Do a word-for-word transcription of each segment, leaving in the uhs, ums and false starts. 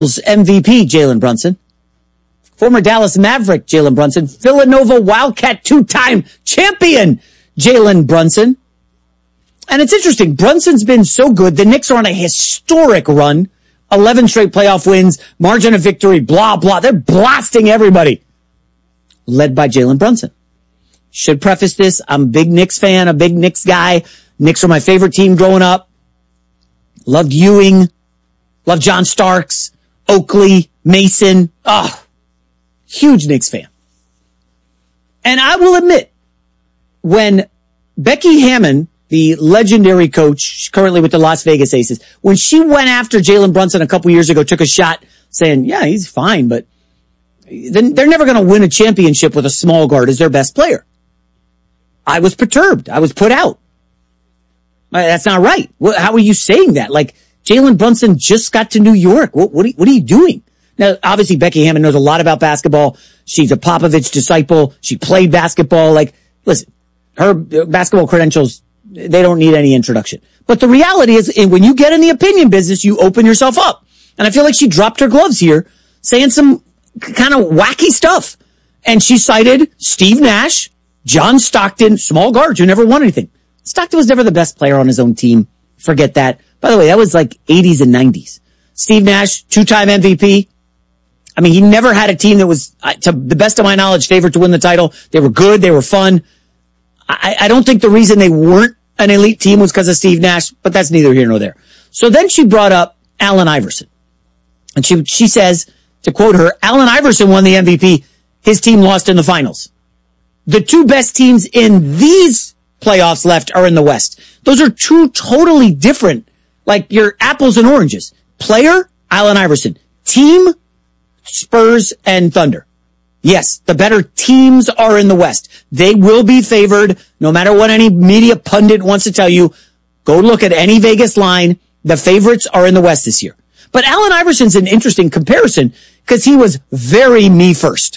M V P, Jalen Brunson. Former Dallas Maverick, Jalen Brunson. Villanova Wildcat two-time champion, Jalen Brunson. And it's interesting. Brunson's been so good. The Knicks are on a historic run. eleven straight playoff wins, margin of victory, blah, blah. They're blasting everybody. Led by Jalen Brunson. Should preface this. I'm a big Knicks fan, a big Knicks guy. Knicks were my favorite team growing up. Loved Ewing. Loved John Starks. Oakley. Mason. Oh, huge Knicks fan. And I will admit, when Becky Hammon, the legendary coach currently with the Las Vegas Aces, when she went after Jalen Brunson a couple years ago, took a shot saying, yeah, he's fine, but then they're never going to win a championship with a small guard as their best player. I was perturbed. I was put out. That's not right. How are you saying that? Like, Jalen Brunson just got to New York. What, what, are, what are you doing? Now, obviously, Becky Hammon knows a lot about basketball. She's a Popovich disciple. She played basketball. Like, listen, her basketball credentials, they don't need any introduction. But the reality is, when you get in the opinion business, you open yourself up. And I feel like she dropped her gloves here, saying some kind of wacky stuff. And she cited Steve Nash, John Stockton, small guards who never won anything. Stockton was never the best player on his own team. Forget that. By the way, that was like eighties and nineties. Steve Nash, two-time M V P. I mean, he never had a team that was, to the best of my knowledge, favored to win the title. They were good. They were fun. I, I don't think the reason they weren't an elite team was because of Steve Nash, but that's neither here nor there. So then she brought up Allen Iverson. And she, she says, to quote her, Allen Iverson won the M V P. His team lost in the finals. The two best teams in these playoffs left are in the West. Those are two totally different, like your apples and oranges. Player, Allen Iverson. Team, Spurs and Thunder. Yes, the better teams are in the West. They will be favored, no matter what any media pundit wants to tell you. Go look at any Vegas line. The favorites are in the West this year. But Allen Iverson's an interesting comparison because he was very me first.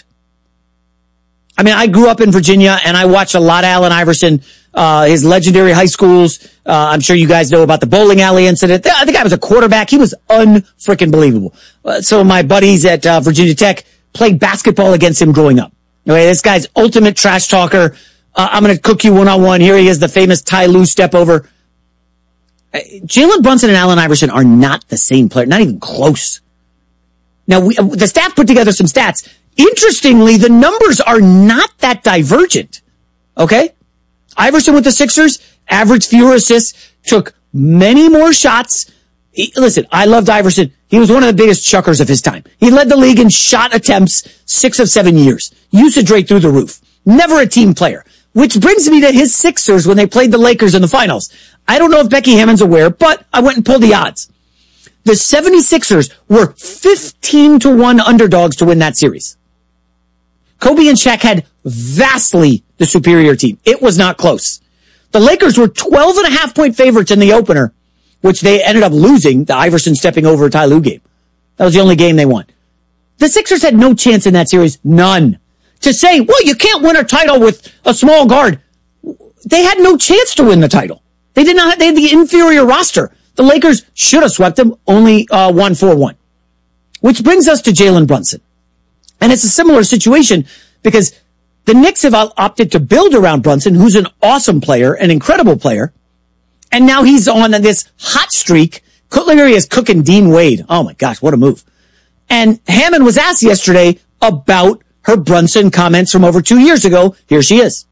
I mean, I grew up in Virginia and I watched a lot of Allen Iverson, uh, his legendary high schools. Uh, I'm sure you guys know about the bowling alley incident. I think I was a quarterback. He was unfreaking believable. Uh, some of my buddies at uh, Virginia Tech played basketball against him growing up. Okay, this guy's ultimate trash talker. Uh, I'm going to cook you one-on-one. Here he is, the famous Ty Lue step over. Uh, Jalen Brunson and Allen Iverson are not the same player, not even close. Now, we, uh, the staff put together some stats. Interestingly, the numbers are not that divergent. Okay? Iverson with the Sixers, averaged fewer assists, took many more shots. He, listen, I loved Iverson. He was one of the biggest chuckers of his time. He led the league in shot attempts six of seven years. Usage rate through the roof. Never a team player. Which brings me to his Sixers when they played the Lakers in the finals. I don't know if Becky Hammon's aware, but I went and pulled the odds. The seventy-sixers were fifteen to one underdogs to win that series. Kobe and Shaq had vastly the superior team. It was not close. The Lakers were twelve and a half point favorites in the opener, which they ended up losing, the Iverson stepping over Ty Lue game. That was the only game they won. The Sixers had no chance in that series. None. To say, well, you can't win a title with a small guard. They had no chance to win the title. They did not have, they had the inferior roster. The Lakers should have swept them, only uh, won four one. Which brings us to Jalen Brunson. And it's a similar situation because the Knicks have opted to build around Brunson, who's an awesome player, an incredible player. And now he's on this hot streak. Cutler is cooking Dean Wade. Oh my gosh, what a move. And Hammond was asked yesterday about her Brunson comments from over two years ago. Here she is.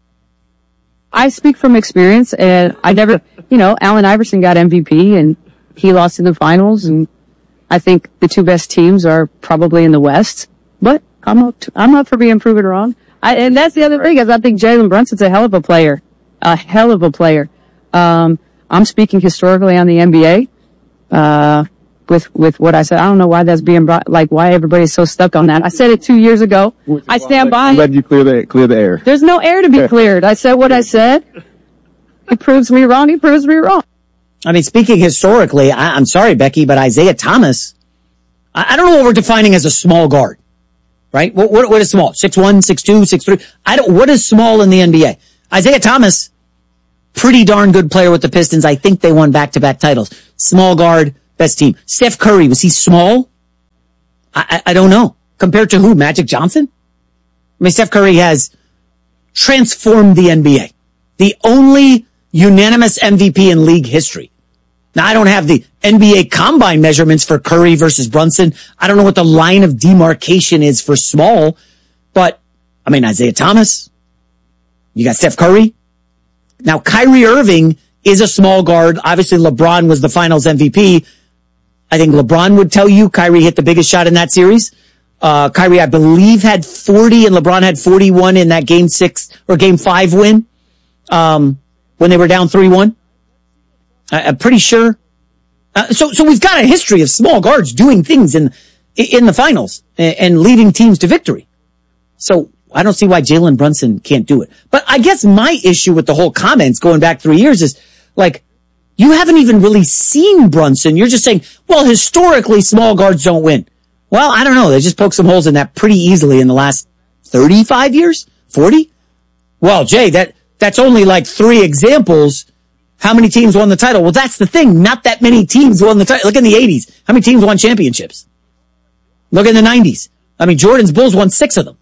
I speak from experience, and I never, you know, Allen Iverson got M V P and he lost in the finals, and I think the two best teams are probably in the West. But I'm up, to, I'm up for being proven wrong. I, and that's the other thing, is I think Jalen Brunson's a hell of a player. A hell of a player. Um, I'm speaking historically on the N B A, uh, with, with what I said. I don't know why that's being brought, like why everybody's so stuck on that. I said it two years ago. I stand by it. I'm letting you clear the, clear the air. There's no air to be cleared. I said what I said. He proves me wrong. He proves me wrong. I mean, speaking historically, I, I'm sorry, Becky, but Isaiah Thomas, I, I don't know what we're defining as a small guard. Right? What, what, what is small? six one, six two, six three? I don't, what is small in the N B A? Isaiah Thomas, pretty darn good player with the Pistons. I think they won back-to-back titles. Small guard, best team. Steph Curry, was he small? I, I don't know. Compared to who? Magic Johnson? I mean, Steph Curry has transformed the N B A. The only unanimous M V P in league history. Now, I don't have the N B A combine measurements for Curry versus Brunson. I don't know what the line of demarcation is for small, but I mean, Isaiah Thomas. You got Steph Curry. Now, Kyrie Irving is a small guard. Obviously, LeBron was the finals M V P. I think LeBron would tell you Kyrie hit the biggest shot in that series. Uh, Kyrie, I believe, had forty and LeBron had forty-one in that game six or game five win. Um, when they were down three one. I, I'm pretty sure. Uh, so, so we've got a history of small guards doing things in, in the finals and, and leading teams to victory. So I don't see why Jalen Brunson can't do it. But I guess my issue with the whole comments going back three years is like, you haven't even really seen Brunson. You're just saying, well, historically small guards don't win. Well, I don't know. They just poked some holes in that pretty easily in the last thirty-five years, forty. Well, Jay, that, that's only like three examples. How many teams won the title? Well, that's the thing. Not that many teams won the title. Look in the eighties. How many teams won championships? Look in the nineties. I mean, Jordan's Bulls won six of them.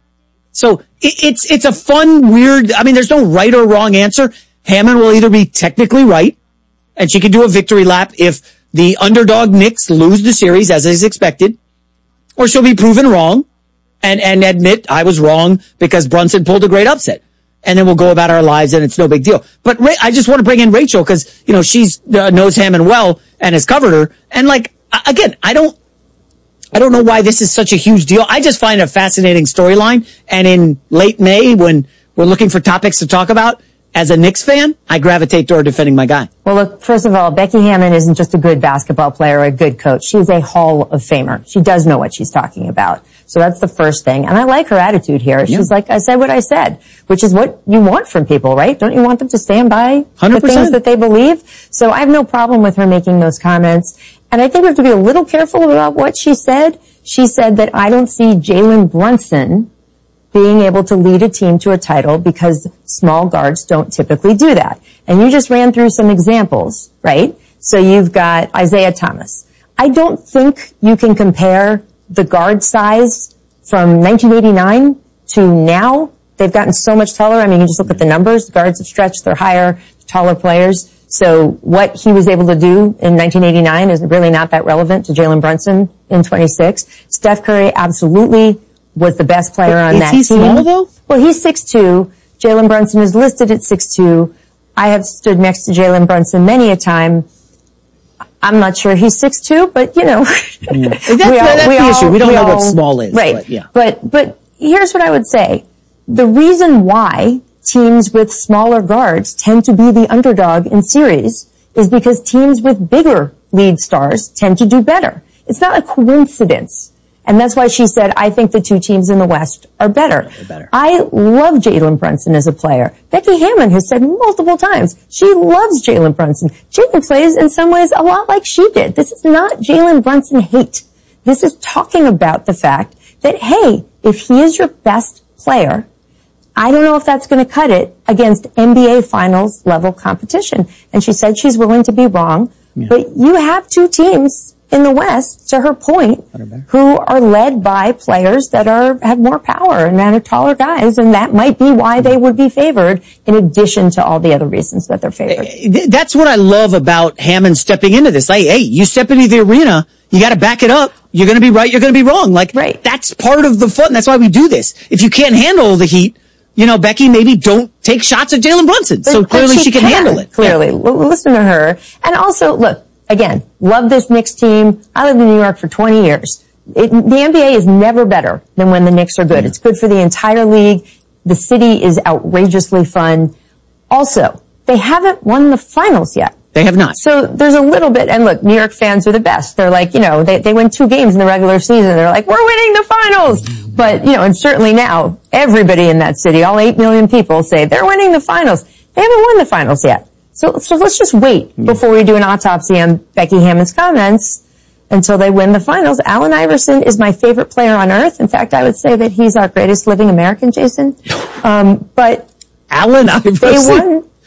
So it, it's, it's a fun, weird, I mean, there's no right or wrong answer. Hammond will either be technically right, and she can do a victory lap if the underdog Knicks lose the series as is expected, or she'll be proven wrong and, and admit I was wrong because Brunson pulled a great upset. And then we'll go about our lives and it's no big deal. But Ra- I just want to bring in Rachel because, you know, she's uh, knows Hammond well and has covered her. And like, again, I don't, I don't know why this is such a huge deal. I just find it a fascinating storyline. And in late May, when we're looking for topics to talk about, as a Knicks fan, I gravitate toward defending my guy. Well, look, first of all, Becky Hammond isn't just a good basketball player or a good coach. She's a Hall of Famer. She does know what she's talking about. So that's the first thing. And I like her attitude here. Yeah. She's like, I said what I said, which is what you want from people, right? Don't you want them to stand by one hundred percent the things that they believe? So I have no problem with her making those comments. And I think we have to be a little careful about what she said. She said that I don't see Jalen Brunson being able to lead a team to a title because small guards don't typically do that. And you just ran through some examples, right? So you've got Isaiah Thomas. I don't think you can compare the guard size from nineteen eighty-nine to now. They've gotten so much taller. I mean, you just look at the numbers. The guards have stretched. They're higher, taller players. So what he was able to do in nineteen eighty-nine is really not that relevant to Jalen Brunson in twenty-six. Steph Curry absolutely was the best player on that team. Is he small, though? Well, he's six two. Jalen Brunson is listed at six two. I have stood next to Jalen Brunson many a time. I'm not sure he's six two, but, you know. Yeah. That's, we all, that's we the all, issue. We don't we know all, what small is. Right. But, yeah. but, but here's what I would say. The reason why teams with smaller guards tend to be the underdog in series is because teams with bigger lead stars tend to do better. It's not a coincidence. And that's why she said, I think the two teams in the West are better. better. I love Jalen Brunson as a player. Becky Hammond has said multiple times she loves Jalen Brunson. Jalen plays in some ways a lot like she did. This is not Jalen Brunson hate. This is talking about the fact that, hey, if he is your best player, I don't know if that's going to cut it against N B A Finals level competition. And she said she's willing to be wrong. Yeah. But you have two teams in the West, to her point, who are led by players that are have more power and that are taller guys, and that might be why they would be favored, in addition to all the other reasons that they're favored. That's what I love about Hammond stepping into this. Like, hey, you step into the arena, you got to back it up. You're going to be right, you're going to be wrong. Like, right. That's part of the fun. That's why we do this. If you can't handle the heat, you know, Becky, maybe don't take shots at Jalen Brunson. But, so clearly she, she can, can handle it. Clearly. Yeah. L- listen to her. And also, look, again, love this Knicks team. I lived in New York for twenty years. It, the N B A is never better than when the Knicks are good. Yeah. It's good for the entire league. The city is outrageously fun. Also, they haven't won the finals yet. They have not. So there's a little bit, and look, New York fans are the best. They're like, you know, they, they win two games in the regular season. They're like, we're winning the finals. But, you know, and certainly now, everybody in that city, all eight million people say they're winning the finals. They haven't won the finals yet. So, so let's just wait before we do an autopsy on Becky Hammond's comments until they win the finals. Allen Iverson is my favorite player on earth. In fact, I would say that he's our greatest living American, Jason. Um, but Allen Iverson. They won,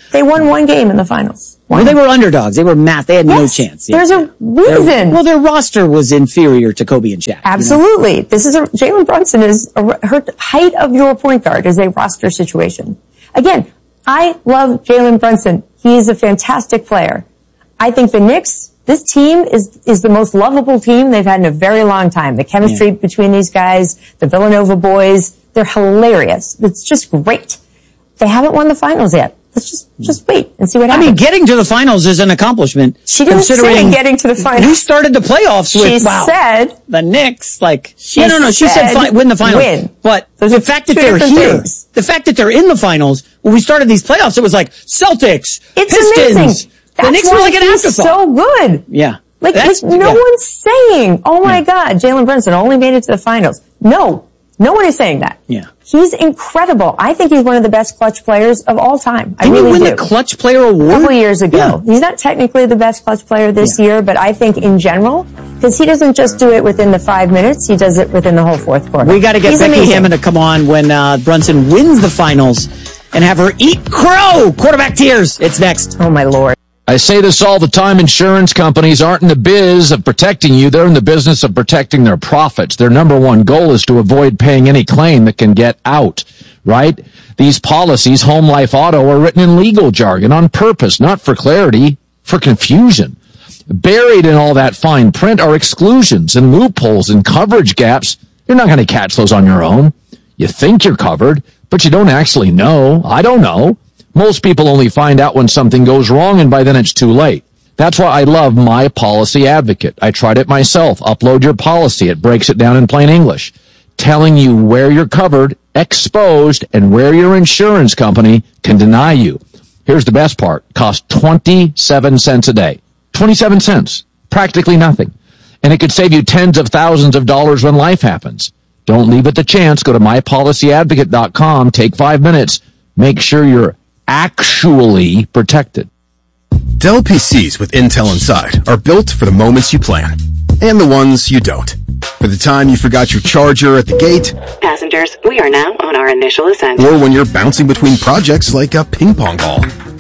They won one game in the finals. Well, they were underdogs. They were math. They had yes, no chance. There's yeah. a reason. Their, well, their roster was inferior to Kobe and Shaq. Absolutely. You know? This is a, Jalen Brunson is, a, her height of your point guard is a roster situation. Again, I love Jalen Brunson. He is a fantastic player. I think the Knicks, this team is, is the most lovable team they've had in a very long time. The chemistry yeah. between these guys, the Villanova boys, they're hilarious. It's just great. They haven't won the finals yet. Let's just, just wait and see what happens. I mean, getting to the finals is an accomplishment. She didn't say getting to the finals. We started the playoffs with, she wow, said, the Knicks, like, she no, no, no, she said, said fi- win the finals. Win. But Those the fact that they're here, things. the fact that they're in the finals, when we started these playoffs, it was like Celtics, it's Pistons. Amazing. That's the Knicks were like an afterthought. So good. Yeah. Like, like no yeah. one's saying, oh my yeah. God, Jalen Brunson only made it to the finals. No. No one is saying that. Yeah. He's incredible. I think he's one of the best clutch players of all time. I Didn't really he win do. the clutch player award? A couple years ago. Yeah. He's not technically the best clutch player this yeah. year, but I think in general, because he doesn't just do it within the five minutes, he does it within the whole fourth quarter. We got to get he's Becky amazing. Hammond to come on when uh, Brunson wins the finals and have her eat crow. Quarterback tears. It's next. Oh my Lord. I say this all the time. Insurance companies aren't in the biz of protecting you. They're in the business of protecting their profits. Their number one goal is to avoid paying any claim that can get out, right? These policies, home, life, auto, are written in legal jargon on purpose, not for clarity, for confusion. Buried in all that fine print are exclusions and loopholes and coverage gaps. You're not going to catch those on your own. You think you're covered, but you don't actually know. I don't know. Most people only find out when something goes wrong, and by then it's too late. That's why I love My Policy Advocate. I tried it myself. Upload your policy. It breaks it down in plain English, telling you where you're covered, exposed, and where your insurance company can deny you. Here's the best part. Costs twenty-seven cents a day. twenty-seven cents. Practically nothing. And it could save you tens of thousands of dollars when life happens. Don't leave it to chance. Go to my policy advocate dot com. Take five minutes. Make sure you're actually protected. Dell P Cs with Intel inside are built for the moments you plan and the ones you don't. For the time you forgot your charger at the gate. Passengers, we are now on our initial ascent. Or when you're bouncing between projects like a ping pong ball.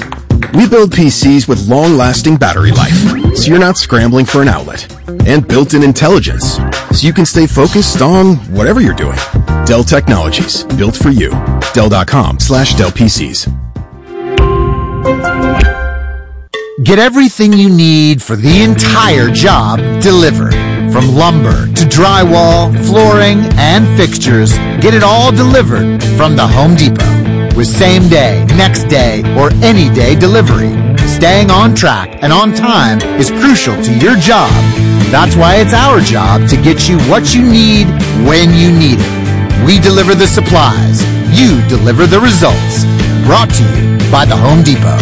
We build P Cs with long-lasting battery life, so you're not scrambling for an outlet. And built-in intelligence, so you can stay focused on whatever you're doing. Dell Technologies, built for you. Dell.com slash Dell PCs. Get everything you need for the entire job delivered. From lumber to drywall, flooring, and fixtures, get it all delivered from the Home Depot. With same day, next day, or any day delivery. Staying on track and on time is crucial to your job. That's why it's our job to get you what you need when you need it. We deliver the supplies. You deliver the results. Brought to you by the Home Depot.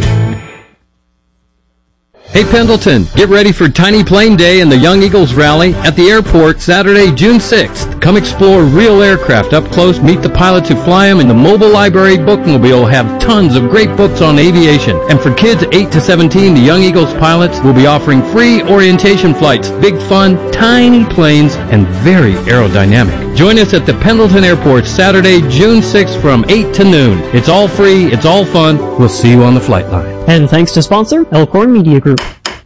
Hey Pendleton, get ready for Tiny Plane Day and the Young Eagles Rally at the airport Saturday, June sixth. Come explore real aircraft up close, meet the pilots who fly them, and the mobile library bookmobile will have tons of great books on aviation. And for kids eight to seventeen, the Young Eagles pilots will be offering free orientation flights, big fun, tiny planes, and very aerodynamic. Join us at the Pendleton Airport Saturday, June sixth from eight to noon. It's all free, it's all fun. We'll see you on the flight line. And thanks to sponsor, Elkhorn Media Group.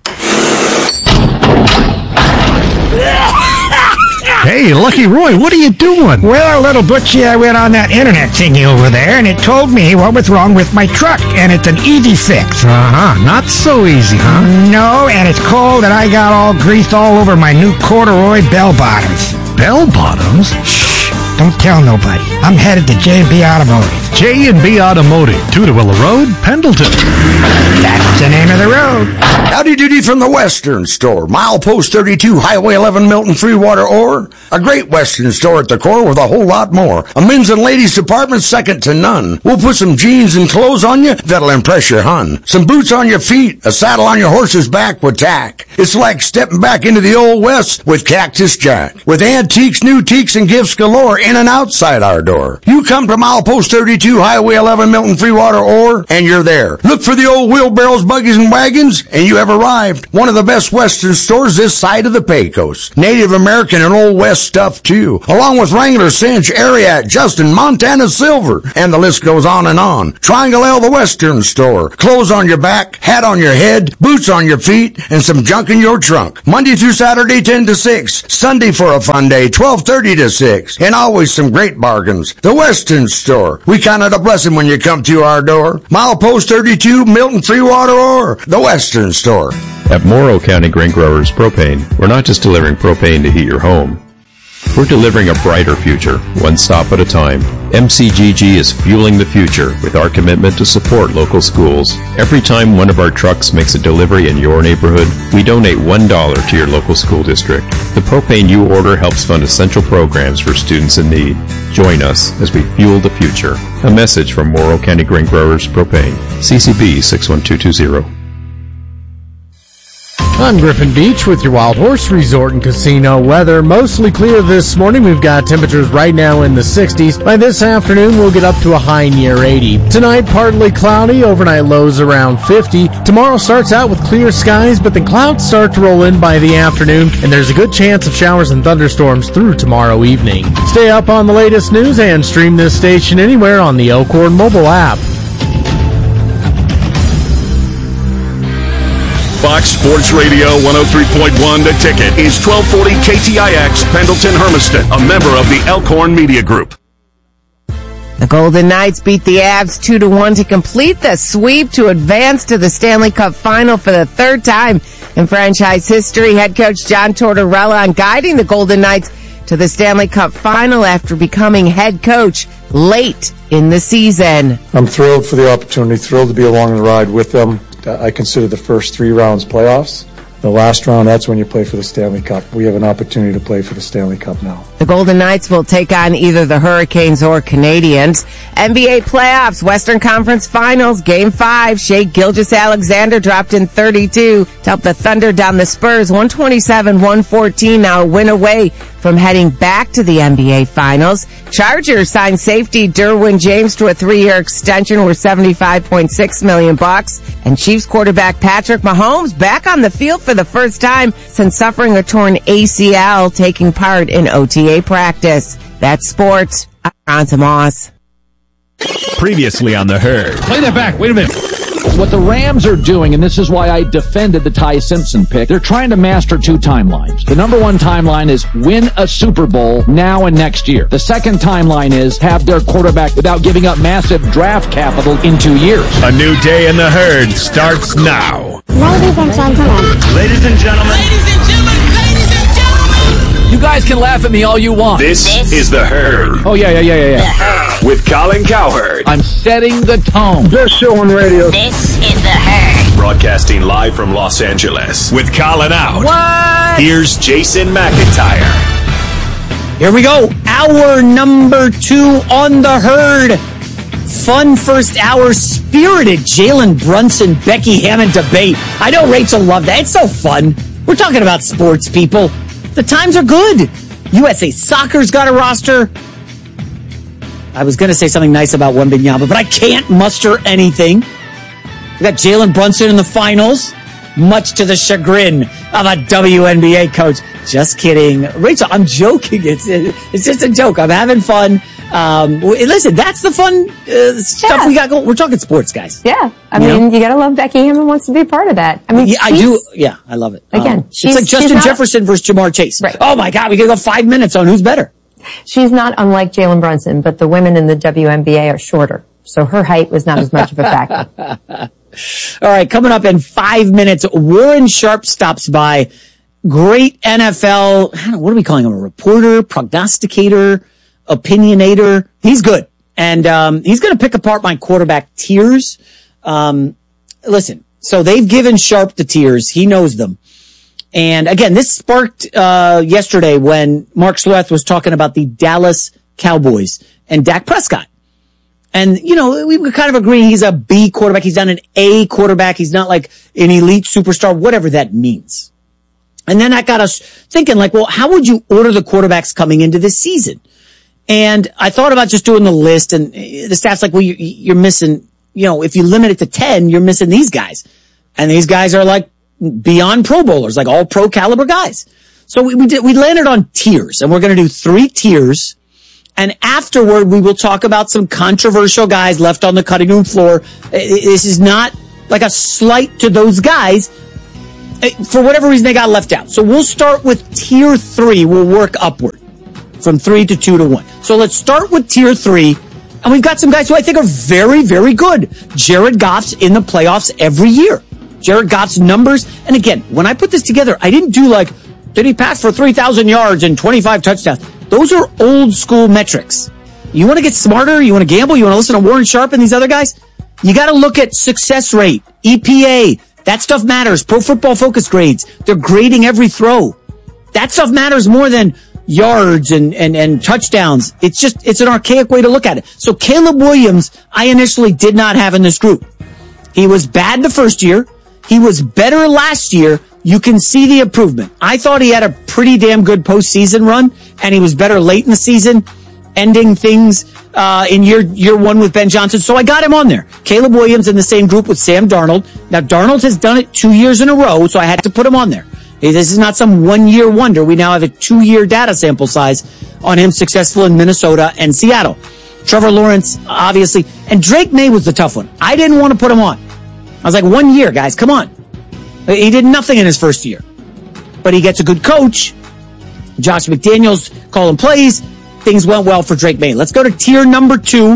Hey, Lucky Roy, what are you doing? Well, little Butchie, I went on that internet thingy over there, and it told me what was wrong with my truck, and it's an easy fix. Uh-huh, not so easy, huh? No, and it's cold, and I got all grease all over my new corduroy bell bottoms. Bell bottoms? Shh, don't tell nobody. I'm headed to J and B Automotive. J and B Automotive, Tudorilla Road, Pendleton. That's the name of the road. Howdy doody from the Western Store. Milepost thirty-two, Highway eleven, Milton, Freewater, Ore. A great Western store at the core with a whole lot more. A men's and ladies department second to none. We'll put some jeans and clothes on you that'll impress your hun. Some boots on your feet, a saddle on your horse's back with tack. It's like stepping back into the old West with Cactus Jack. With antiques, new teaks, and gifts galore, in and outside our door. You come to milepost thirty-two, Highway eleven, Milton Freewater Ore, and you're there. Look for the old wheelbarrows, buggies, and wagons, and you have arrived. One of the best Western stores this side of the Pecos. Native American and Old West stuff, too. Along with Wrangler, Cinch, Ariat, Justin, Montana Silver, and the list goes on and on. Triangle L, the Western store. Clothes on your back, hat on your head, boots on your feet, and some junk in your trunk. Monday through Saturday, ten to six. Sunday for a fun day, twelve thirty to six. And always some great bargains. The Western store. We count it a blessing when you come to our door. Milepost thirty-two, Milton Freewater Ore. The Western store. At Morrow County Grain Growers Propane, we're not just delivering propane to heat your home. We're delivering a brighter future, one stop at a time. M C G G is fueling the future with our commitment to support local schools. Every time one of our trucks makes a delivery in your neighborhood, we donate one dollar to your local school district. The propane you order helps fund essential programs for students in need. Join us as we fuel the future. A message from Morrow County Grain Growers Propane. C C B six one two two zero. On Griffin Beach with your Wild Horse Resort and Casino weather. Mostly clear this morning. We've got temperatures right now in the sixties. By this afternoon, we'll get up to a high near eighty. Tonight, partly cloudy. Overnight lows around fifty. Tomorrow starts out with clear skies, but the clouds start to roll in by the afternoon, and there's a good chance of showers and thunderstorms through tomorrow evening. Stay up on the latest news and stream this station anywhere on the Elkhorn mobile app. Fox Sports Radio one oh three point one The Ticket is twelve forty K T I X Pendleton Hermiston, a member of the Elkhorn Media Group. The Golden Knights beat the Avs two to one to complete the sweep to advance to the Stanley Cup Final for the third time in franchise history. Head coach John Tortorella on guiding the Golden Knights to the Stanley Cup Final after becoming head coach late in the season. I'm thrilled for the opportunity, thrilled to be along the ride with them. I consider the first three rounds playoffs. The last round, that's when you play for the Stanley Cup. We have an opportunity to play for the Stanley Cup now. The Golden Knights will take on either the Hurricanes or Canadiens. N B A playoffs, Western Conference Finals, Game five. Shai Gilgeous-Alexander dropped in thirty-two to help the Thunder down the Spurs. one twenty-seven one fourteen, now a win away from heading back to the N B A Finals. Chargers signed safety Derwin James to a three-year extension worth seventy-five point six million dollars. And Chiefs quarterback Patrick Mahomes back on the field for the first time since suffering a torn A C L, taking part in O T A practice. That's sports. I'm Ronza Moss. Previously on The Herd. Play that back. Wait a minute. What the Rams are doing, and this is why I defended the Ty Simpson pick, they're trying to master two timelines. The number one timeline is win a Super Bowl now and next year. The second timeline is have their quarterback without giving up massive draft capital in two years. A new day in The Herd starts now. Ladies and gentlemen. Ladies and gentlemen. Ladies and gentlemen. Ladies and gentlemen. You guys can laugh at me all you want. This, this is The Herd. Oh, yeah, yeah, yeah, yeah, yeah. With Colin Cowherd. I'm setting the tone. Best show on radio. This is The Herd. Broadcasting live from Los Angeles. With Colin out. What? Here's Jason McIntyre. Here we go. Hour number two on The Herd. Fun first hour, spirited Jalen Brunson, Becky Hammon debate. I know Rachel loved that. It's so fun. We're talking about sports, people. The times are good. U S A Soccer's got a roster. I was going to say something nice about Wembanyama, but I can't muster anything. We got Jalen Brunson in the finals, much to the chagrin of a W N B A coach. Just kidding. Rachel, I'm joking. It's it's just a joke. I'm having fun. Um, listen, that's the fun uh, stuff yeah. we got going. We're talking sports, guys. Yeah. I you mean, know? you gotta love Becky Hammon wants to be part of that. I mean, yeah, I do. Yeah, I love it. Again, um, it's like Justin not, Jefferson versus Jamar Chase. Right. Oh my God, we could go five minutes on who's better. She's not unlike Jalen Brunson, but the women in the W N B A are shorter. So her height was not as much of a factor. All right, coming up in five minutes, Warren Sharp stops by. Great N F L, I don't know, what are we calling him? A reporter, prognosticator, opinionator. He's good. And um, he's going to pick apart my quarterback tiers. Um, listen, so they've given Sharp the tiers. He knows them. And again, this sparked uh, yesterday when Mark Sleuth was talking about the Dallas Cowboys and Dak Prescott. And, you know, we kind of agree he's a B quarterback. He's not an A quarterback. He's not like an elite superstar, whatever that means. And then that got us thinking, like, well, how would you order the quarterbacks coming into this season? And I thought about just doing the list, and the staff's like, well, you, you're missing, you know, if you limit it to ten, you're missing these guys. And these guys are like beyond Pro Bowlers, like all pro caliber guys. So we, we did, we landed on tiers, and we're going to do three tiers. And afterward, we will talk about some controversial guys left on the cutting room floor. This is not like a slight to those guys. For whatever reason, they got left out. So we'll start with tier three. We'll work upward from three to two to one. So let's start with tier three. And we've got some guys who I think are very, very good. Jared Goff's in the playoffs every year. Jared Goff's numbers. And again, when I put this together, I didn't do like, did he pass for three thousand yards and twenty-five touchdowns? Those are old school metrics. You want to get smarter? You want to gamble? You want to listen to Warren Sharp and these other guys? You got to look at success rate, E P A. That stuff matters. Pro Football Focus grades. They're grading every throw. That stuff matters more than yards and, and, and touchdowns. It's just, it's an archaic way to look at it. So Caleb Williams, I initially did not have in this group. He was bad the first year. He was better last year. You can see the improvement. I thought he had a pretty damn good postseason run, and he was better late in the season, ending things uh, in year year one with Ben Johnson. So I got him on there. Caleb Williams in the same group with Sam Darnold. Now, Darnold has done it two years in a row, so I had to put him on there. This is not some one-year wonder. We now have a two-year data sample size on him successful in Minnesota and Seattle. Trevor Lawrence, obviously. And Drake May was the tough one. I didn't want to put him on. I was like, one year, guys, come on. He did nothing in his first year. But he gets a good coach. Josh McDaniels calling plays. Things went well for Drake May. Let's go to tier number two.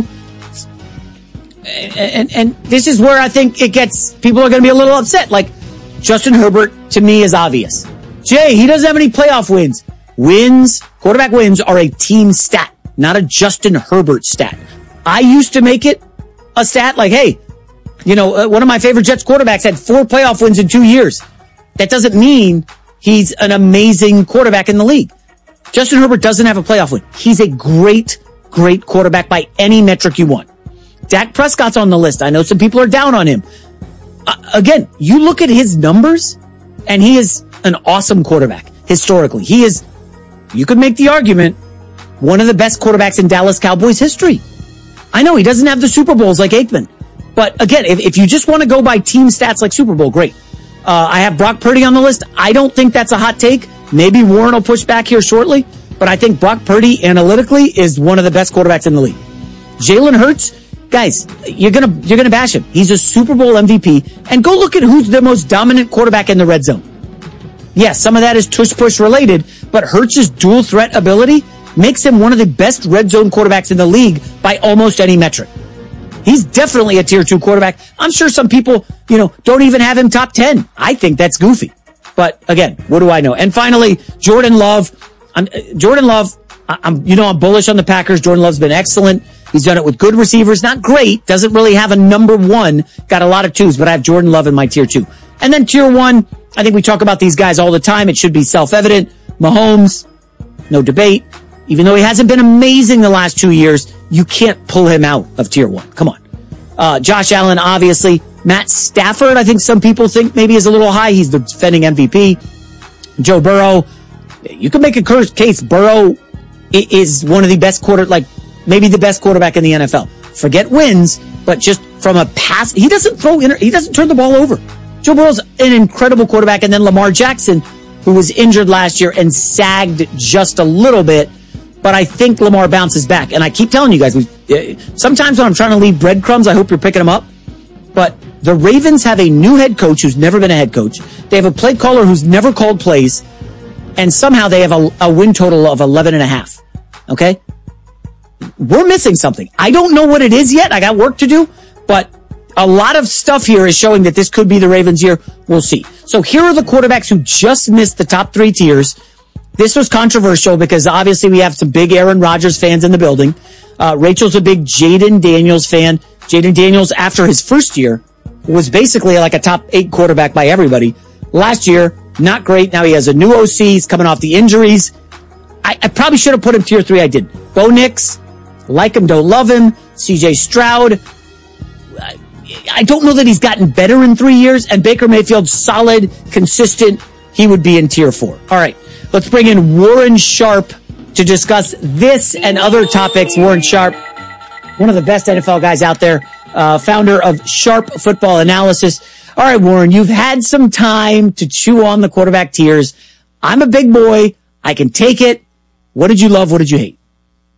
And, and, and this is where I think it gets, people are going to be a little upset. Like, Justin Herbert, to me, is obvious. Jay, he doesn't have any playoff wins. Wins, quarterback wins are a team stat, not a Justin Herbert stat. I used to make it a stat like, hey, you know, uh, one of my favorite Jets quarterbacks had four playoff wins in two years. That doesn't mean he's an amazing quarterback in the league. Justin Herbert doesn't have a playoff win. He's a great, great quarterback by any metric you want. Dak Prescott's on the list. I know some people are down on him. Uh, again, you look at his numbers, and he is an awesome quarterback, historically. He is, you could make the argument, one of the best quarterbacks in Dallas Cowboys history. I know he doesn't have the Super Bowls like Aikman. But again, if, if you just want to go by team stats like Super Bowl, great. Uh, I have Brock Purdy on the list. I don't think that's a hot take. Maybe Warren will push back here shortly. But I think Brock Purdy, analytically, is one of the best quarterbacks in the league. Jalen Hurts, guys, you're gonna you're gonna bash him. He's a Super Bowl M V P. And go look at who's the most dominant quarterback in the red zone. Yes, some of that is tush-push related, but Hurts' dual threat ability makes him one of the best red zone quarterbacks in the league by almost any metric. He's definitely a tier two quarterback. I'm sure some people, you know, don't even have him top ten. I think that's goofy. But again, what do I know? And finally, Jordan Love. I'm, Jordan Love, I'm, you know, I'm bullish on the Packers. Jordan Love's been excellent. He's done it with good receivers. Not great. Doesn't really have a number one. Got a lot of twos, but I have Jordan Love in my tier two. And then tier one, I think we talk about these guys all the time. It should be self-evident. Mahomes, no debate. Even though he hasn't been amazing the last two years, you can't pull him out of tier one. Come on. Uh, Josh Allen, obviously. Matt Stafford, I think some people think maybe is a little high. He's the defending M V P. Joe Burrow, you can make a case. Burrow is one of the best quarter, like maybe the best quarterback in the N F L. Forget wins, but just from a pass, he doesn't throw, inter- he doesn't turn the ball over. Joe Burrow's an incredible quarterback. And then Lamar Jackson, who was injured last year and sagged just a little bit. But I think Lamar bounces back. And I keep telling you guys, we, sometimes when I'm trying to leave breadcrumbs, I hope you're picking them up. But the Ravens have a new head coach who's never been a head coach. They have a play caller who's never called plays. And somehow they have a, a win total of eleven and a half. Okay? We're missing something. I don't know what it is yet. I got work to do. But a lot of stuff here is showing that this could be the Ravens' year. We'll see. So here are the quarterbacks who just missed the top three tiers. This was controversial because obviously we have some big Aaron Rodgers fans in the building. Uh, Rachel's a big Jaden Daniels fan. Jaden Daniels, after his first year, was basically like a top eight quarterback by everybody. Last year, not great. Now he has a new O C. He's coming off the injuries. I, I probably should have put him tier three. I did. Bo Nix, like him, don't love him. C J Stroud. I, I don't know that he's gotten better in three years. And Baker Mayfield, solid, consistent. He would be in tier four. All right. Let's bring in Warren Sharp to discuss this and other topics. Warren Sharp, one of the best N F L guys out there, uh, founder of Sharp Football Analysis. All right, Warren, you've had some time to chew on the quarterback tiers. I'm a big boy. I can take it. What did you love? What did you hate?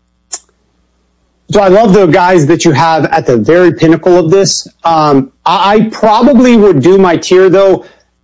So I love the guys that you have at the very pinnacle of this. Um, I, I probably would do my tier, though,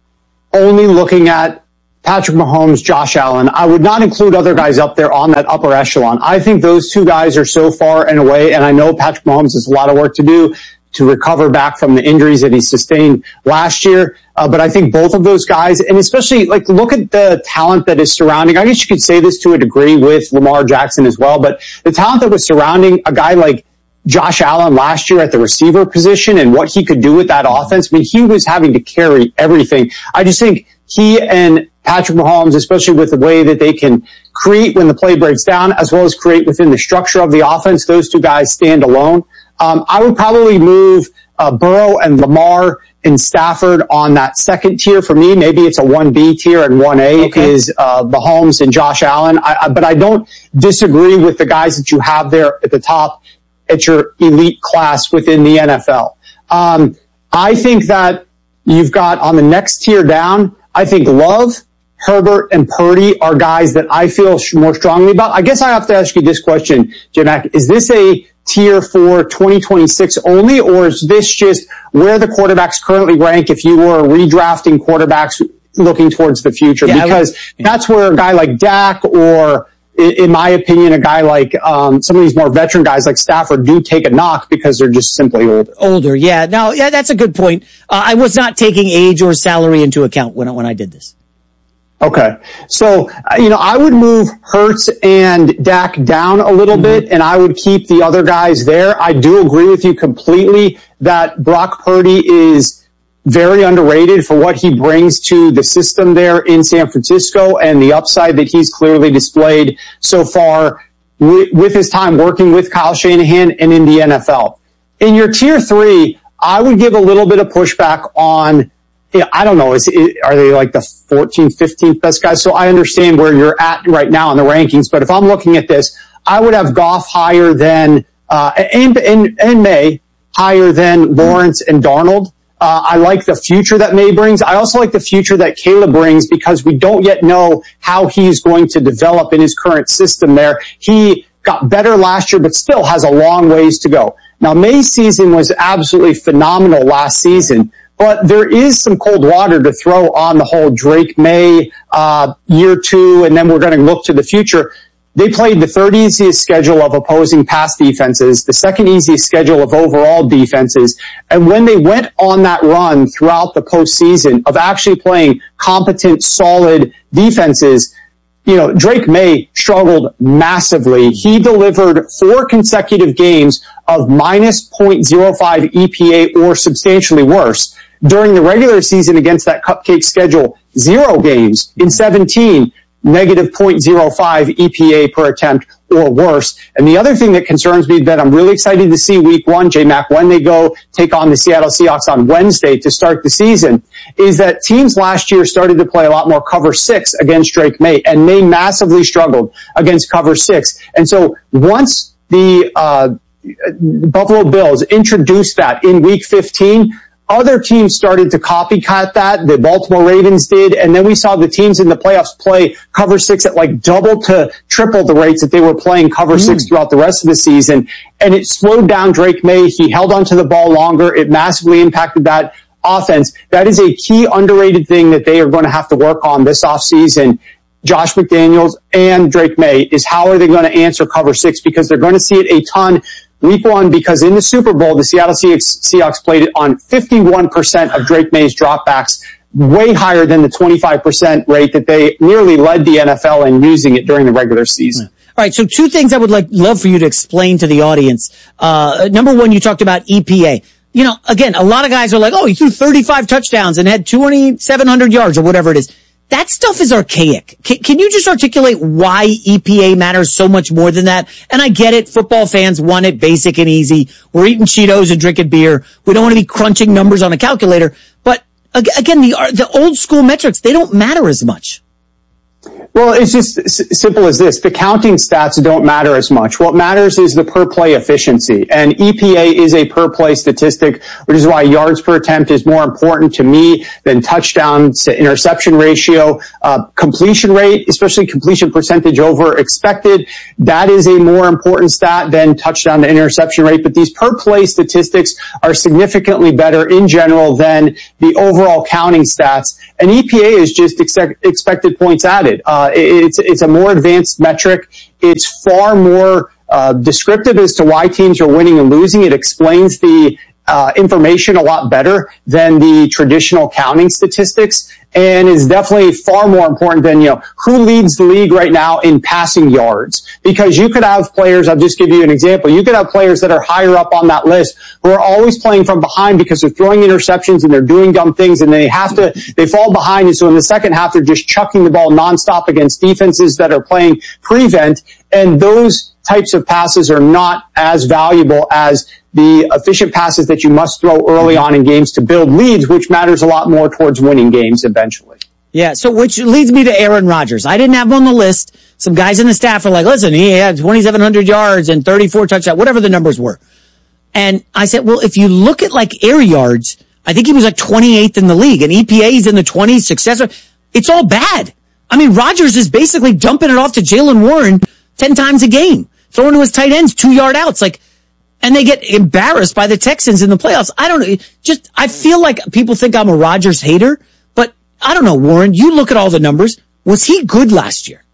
only looking at Patrick Mahomes, Josh Allen. I would not include other guys up there on that upper echelon. I think those two guys are so far and away, and I know Patrick Mahomes has a lot of work to do to recover back from the injuries that he sustained last year. Uh, but I think both of those guys, and especially like look at the talent that is surrounding, I guess you could say this to a degree with Lamar Jackson as well, but the talent that was surrounding a guy like Josh Allen last year at the receiver position and what he could do with that offense. I mean, he was having to carry everything. I just think he and Patrick Mahomes, especially with the way that they can create when the play breaks down, as well as create within the structure of the offense, those two guys stand alone. Um, I would probably move uh, Burrow and Lamar and Stafford on that second tier for me. Maybe it's a one B tier and one A okay. is uh, Mahomes and Josh Allen. I, I, but I don't disagree with the guys that you have there at the top at your elite class within the N F L. Um, I think that you've got on the next tier down, I think Love, Herbert, and Purdy are guys that I feel more strongly about. I guess I have to ask you this question, J-Mac. Is this a tier for twenty twenty-six only, or is this just where the quarterbacks currently rank if you were redrafting quarterbacks looking towards the future? Yeah, because would, yeah. that's where a guy like Dak or, in my opinion, a guy like um, some of these more veteran guys like Stafford do take a knock because they're just simply older. Older, yeah. No, yeah, that's a good point. Uh, I was not taking age or salary into account when when I did this. Okay. So, you know, I would move Hurts and Dak down a little mm-hmm. bit, and I would keep the other guys there. I do agree with you completely that Brock Purdy is very underrated for what he brings to the system there in San Francisco and the upside that he's clearly displayed so far with, with his time working with Kyle Shanahan and in the N F L. In your tier three, I would give a little bit of pushback on Yeah, I don't know. Is it, are they like the fourteenth, fifteenth best guys? So I understand where you're at right now in the rankings. But if I'm looking at this, I would have Goff higher than, uh, and, and, and May higher than Lawrence and Darnold. Uh, I like the future that May brings. I also like the future that Caleb brings because we don't yet know how he's going to develop in his current system there. He got better last year, but still has a long ways to go. Now, May's season was absolutely phenomenal last season. But there is some cold water to throw on the whole Drake May uh year two, and then we're going to look to the future. They played the third easiest schedule of opposing pass defenses, the second easiest schedule of overall defenses. And when they went on that run throughout the postseason of actually playing competent, solid defenses, you know, Drake May struggled massively. He delivered four consecutive games of minus zero point zero five E P A or substantially worse. During the regular season against that cupcake schedule, zero games in seventeen, negative zero point zero five E P A per attempt or worse. And the other thing that concerns me that I'm really excited to see week one, J-Mac, when they go take on the Seattle Seahawks on Wednesday to start the season, is that teams last year started to play a lot more cover six against Drake May, and May massively struggled against cover six. And so once the uh Buffalo Bills introduced that in week fifteen, other teams started to copycat that. The Baltimore Ravens did. And then we saw the teams in the playoffs play cover six at like double to triple the rates that they were playing cover mm. six throughout the rest of the season. And it slowed down Drake May. He held onto the ball longer. It massively impacted that offense. That is a key underrated thing that they are going to have to work on this offseason. Josh McDaniels and Drake May is how are they going to answer cover six, because they're going to see it a ton week one, because in the Super Bowl, the Seattle Seahawks played it on fifty-one percent of Drake May's dropbacks, way higher than the twenty-five percent rate that they nearly led the N F L in using it during the regular season. All right, so two things I would like love for you to explain to the audience. Uh, number one, you talked about E P A. You know, again, a lot of guys are like, oh, he threw thirty-five touchdowns and had twenty-seven hundred yards or whatever it is. That stuff is archaic. Can, can you just articulate why E P A matters so much more than that? And I get it. Football fans want it basic and easy. We're eating Cheetos and drinking beer. We don't want to be crunching numbers on a calculator. But again, the the old school metrics, they don't matter as much. Well, it's just s- simple as this. The counting stats don't matter as much. What matters is the per play efficiency. And E P A is a per play statistic, which is why yards per attempt is more important to me than touchdowns to interception ratio. Uh, completion rate, especially completion percentage over expected, that is a more important stat than touchdown to interception rate. But these per play statistics are significantly better in general than the overall counting stats. And E P A is just ex- expected points added. Uh, it's, it's a more advanced metric. It's far more uh, descriptive as to why teams are winning and losing. It explains the uh, information a lot better than the traditional counting statistics, and is definitely far more important than, you know, who leads the league right now in passing yards. Because you could have players, I'll just give you an example, you could have players that are higher up on that list who are always playing from behind because they're throwing interceptions and they're doing dumb things and they have to, they fall behind, and so in the second half they're just chucking the ball nonstop against defenses that are playing prevent, and those types of passes are not as valuable as the efficient passes that you must throw early on in games to build leads, which matters a lot more towards winning games eventually. Yeah, so which leads me to Aaron Rodgers. I didn't have him on the list. Some guys in the staff are like, listen, he had twenty-seven hundred yards and thirty-four touchdowns, whatever the numbers were. And I said, well, if you look at like air yards, I think he was like twenty-eighth in the league, and E P A is in the twenties, successor. It's all bad. I mean, Rodgers is basically dumping it off to Jaylen Warren ten times a game, throwing to his tight ends, two yard outs, like, and they get embarrassed by the Texans in the playoffs. I don't know. Just, I feel like people think I'm a Rodgers hater, but I don't know, Warren, you look at all the numbers. Was he good last year?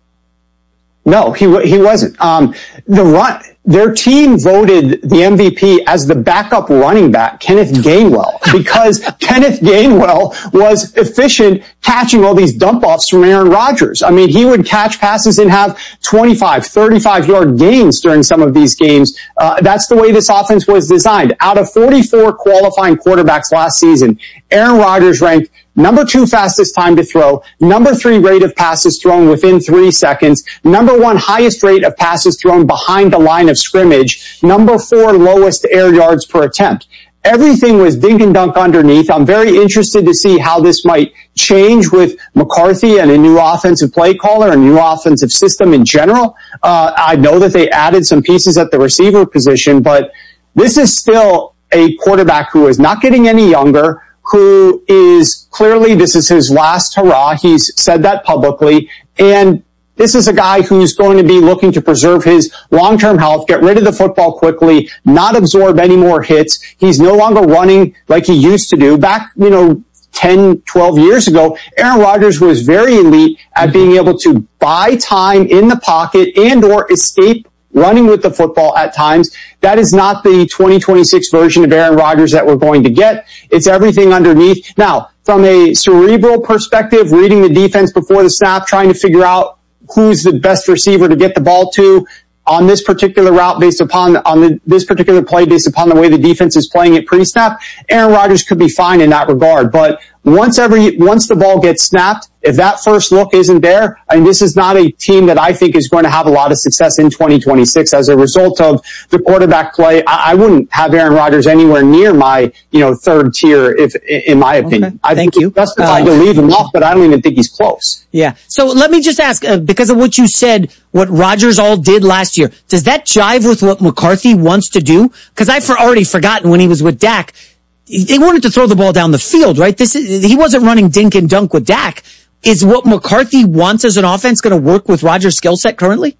No, he he wasn't. Um, the run, their team voted the M V P as the backup running back, Kenneth Gainwell, because Kenneth Gainwell was efficient catching all these dump offs from Aaron Rodgers. I mean, he would catch passes and have twenty-five, thirty-five yard gains during some of these games. Uh, that's the way this offense was designed. Out of forty-four qualifying quarterbacks last season, Aaron Rodgers ranked number two fastest time to throw, number three rate of passes thrown within three seconds, number one highest rate of passes thrown behind the line of scrimmage, number four lowest air yards per attempt. Everything was dink and dunk underneath. I'm very interested to see how this might change with McCarthy and a new offensive play caller, a new offensive system in general. Uh, I know that they added some pieces at the receiver position, but this is still a quarterback who is not getting any younger, who is clearly, this is his last hurrah. He's said that publicly. And this is a guy who's going to be looking to preserve his long-term health, get rid of the football quickly, not absorb any more hits. He's no longer running like he used to do. Back, you know, ten, twelve years ago, Aaron Rodgers was very elite at being able to buy time in the pocket and or escape running with the football at times. That is not the twenty twenty-six version of Aaron Rodgers that we're going to get. It's everything underneath. Now, from a cerebral perspective, reading the defense before the snap, trying to figure out who's the best receiver to get the ball to on this particular route based upon, on the, this particular play based upon the way the defense is playing it pre-snap, Aaron Rodgers could be fine in that regard. But once every, once the ball gets snapped, if that first look isn't there, I mean, this is not a team that I think is going to have a lot of success in twenty twenty-six as a result of the quarterback play. I, I wouldn't have Aaron Rodgers anywhere near my, you know, third tier, if, in my opinion. Okay. I Thank think you. It's justified uh, to leave him off, but I don't even think he's close. Yeah. So let me just ask, uh, because of what you said, what Rodgers all did last year, does that jive with what McCarthy wants to do? Because I've for, already forgotten when he was with Dak, they wanted to throw the ball down the field, right? This is, he wasn't running dink and dunk with Dak. Is what McCarthy wants as an offense going to work with Rodgers' skill set currently?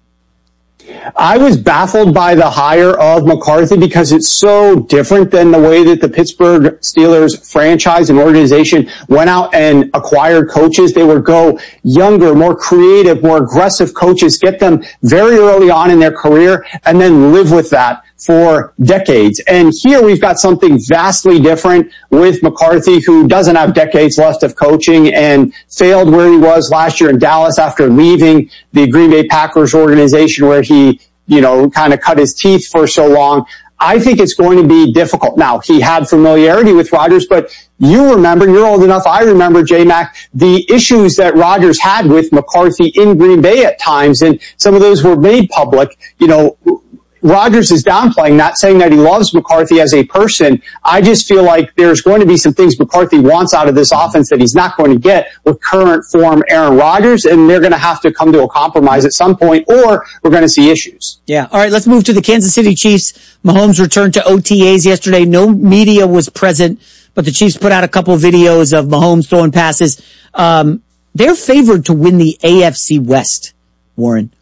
I was baffled by the hire of McCarthy because it's so different than the way that the Pittsburgh Steelers franchise and organization went out and acquired coaches. They would go younger, more creative, more aggressive coaches, get them very early on in their career, and then live with that for decades. And here we've got something vastly different with McCarthy, who doesn't have decades left of coaching and failed where he was last year in Dallas after leaving the Green Bay Packers organization where he, you know, kind of cut his teeth for so long. I think it's going to be difficult. Now, he had familiarity with Rodgers, but you remember, you're old enough, I remember, J-Mac, the issues that Rodgers had with McCarthy in Green Bay at times, and some of those were made public, you know, Rodgers is downplaying, not saying that he loves McCarthy as a person. I just feel like there's going to be some things McCarthy wants out of this offense that he's not going to get with current form Aaron Rodgers, and they're going to have to come to a compromise at some point, or we're going to see issues. Yeah. All right, let's move to the Kansas City Chiefs. Mahomes returned to O T As yesterday. No media was present, but the Chiefs put out a couple of videos of Mahomes throwing passes. Um, they're favored to win the A F C West, Warren.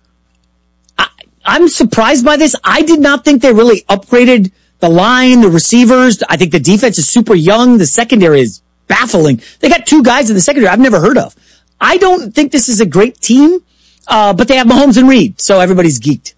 I'm surprised by this. I did not think they really upgraded the line, the receivers. I think the defense is super young. The secondary is baffling. They got two guys in the secondary I've never heard of. I don't think this is a great team, uh, but they have Mahomes and Reed, so everybody's geeked.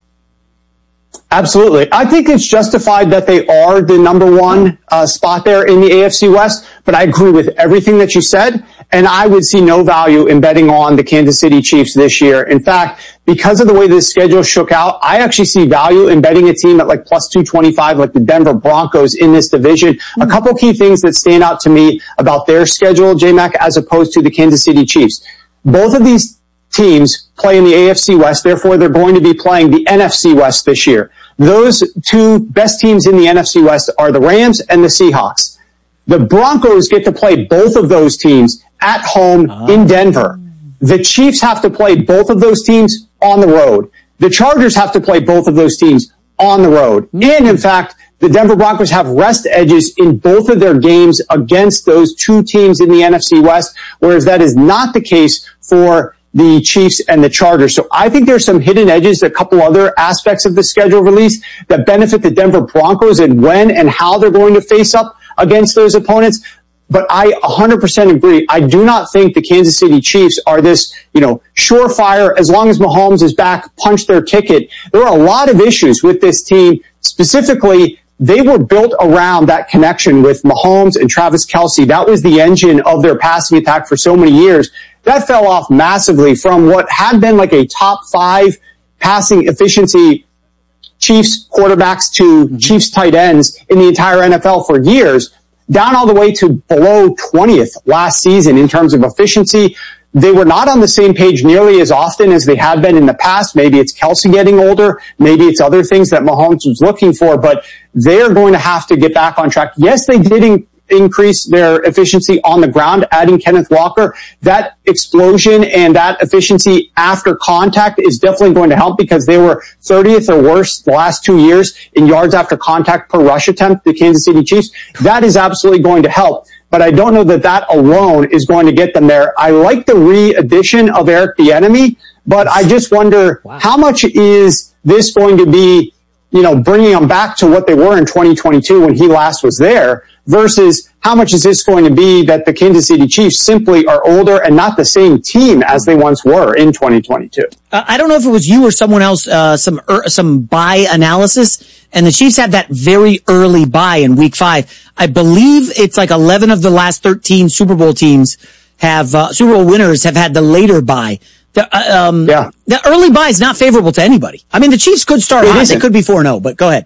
Absolutely. I think it's justified that they are the number one uh, spot there in the A F C West, but I agree with everything that you said, and I would see no value in betting on the Kansas City Chiefs this year. In fact, because of the way this schedule shook out, I actually see value in betting a team at like plus two twenty-five, like the Denver Broncos in this division. Mm-hmm. A couple key things that stand out to me about their schedule, J-Mac, as opposed to the Kansas City Chiefs. Both of these teams play in the A F C West, therefore they're going to be playing the N F C West this year. Those two best teams in the N F C West are the Rams and the Seahawks. The Broncos get to play both of those teams at home oh. in Denver. The Chiefs have to play both of those teams on the road. The Chargers have to play both of those teams on the road. And in fact, the Denver Broncos have rest edges in both of their games against those two teams in the N F C West, whereas that is not the case for the Chiefs and the Chargers. So I think there's some hidden edges, a couple other aspects of the schedule release that benefit the Denver Broncos and when and how they're going to face up against those opponents. But I one hundred percent agree. I do not think the Kansas City Chiefs are this, you know, surefire, as long as Mahomes is back, punch their ticket. There are a lot of issues with this team. Specifically, they were built around that connection with Mahomes and Travis Kelce. That was the engine of their passing attack for so many years. That fell off massively from what had been like a top five passing efficiency Chiefs quarterbacks to mm-hmm. Chiefs tight ends in the entire N F L for years, down all the way to below twentieth last season in terms of efficiency. They were not on the same page nearly as often as they have been in the past. Maybe it's Kelce getting older. Maybe it's other things that Mahomes was looking for, but they're going to have to get back on track. Yes, they did in- increase their efficiency on the ground, adding Kenneth Walker. That explosion and that efficiency after contact is definitely going to help because they were thirtieth or worse the last two years in yards after contact per rush attempt, the Kansas City Chiefs. That is absolutely going to help. But I don't know that that alone is going to get them there. I like the re-addition of Eric Bieniemy, but I just wonder wow. how much is this going to be, you know, bringing them back to what they were in twenty twenty-two when he last was there versus how much is this going to be that the Kansas City Chiefs simply are older and not the same team as they once were in twenty twenty-two. Uh, I don't know if it was you or someone else, uh, some, er, some bye analysis, and the Chiefs had that very early bye in week five. I believe it's like eleven of the last thirteen Super Bowl teams have, uh, Super Bowl winners have had the later bye. The, uh, um, yeah. the early bye is not favorable to anybody. I mean, the Chiefs could start hot. They could be four and oh, but go ahead.